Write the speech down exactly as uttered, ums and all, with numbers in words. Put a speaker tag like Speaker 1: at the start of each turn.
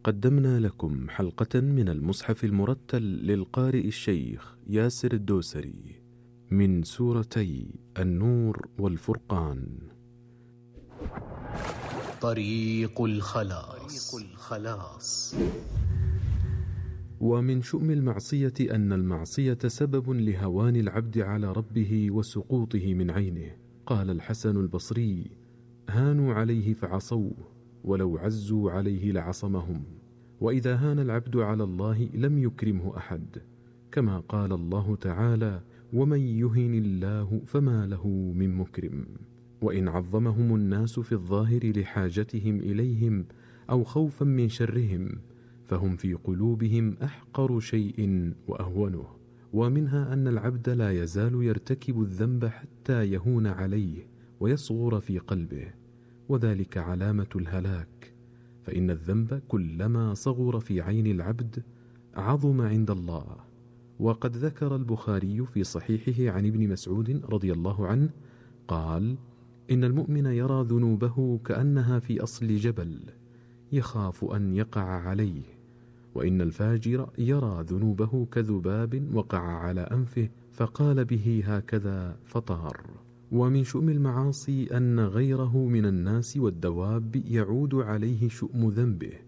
Speaker 1: قدمنا لكم حلقة من المصحف المرتل للقارئ الشيخ ياسر الدوسري من سورتي النور والفرقان.
Speaker 2: طريق الخلاص. الخلاص.
Speaker 1: ومن شؤم المعصية أن المعصية سبب لهوان العبد على ربه وسقوطه من عينه. قال الحسن البصري: هانوا عليه فعصوه، ولو عزوا عليه لعصمهم. وإذا هان العبد على الله لم يكرمه أحد، كما قال الله تعالى: ومن يهن الله فما له من مكرم. وإن عظمهم الناس في الظاهر لحاجتهم إليهم أو خوفا من شرهم، فهم في قلوبهم أحقر شيء وأهونه. ومنها أن العبد لا يزال يرتكب الذنب حتى يهون عليه ويصغر في قلبه، وذلك علامة الهلاك، فإن الذنب كلما صغر في عين العبد عظم عند الله. وقد ذكر البخاري في صحيحه عن ابن مسعود رضي الله عنه قال: إن المؤمن يرى ذنوبه كأنها في أصل جبل يخاف أن يقع عليه، وإن الفاجر يرى ذنوبه كذباب وقع على أنفه فقال به هكذا فطار. ومن شؤم المعاصي أن غيره من الناس والدواب يعود عليه شؤم ذنبه،